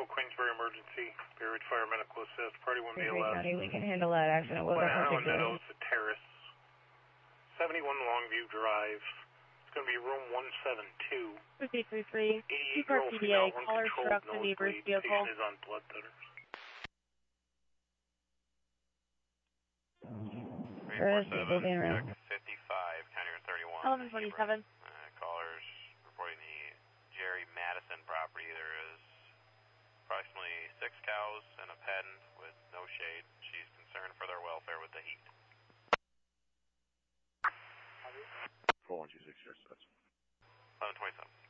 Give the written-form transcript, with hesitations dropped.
Central Queensbury emergency. Bear Ridge Fire Medical Assist. Party 1 Queensbury County, we can handle that accident. What about Highland Meadows, the Terrace. 71 Longview Drive. It's going to be room 172. 5333. 88-year-old PDA. female, Caller struck the neighbor's vehicle. Patient is on blood thinners. Chris, people being around. 55, County Road 31. 1127. Callers reporting the Jerry Madison property. There is approximately 6 cows and a pen with no shade. She's concerned for their welfare with the heat. 4126, yes, that's 1127.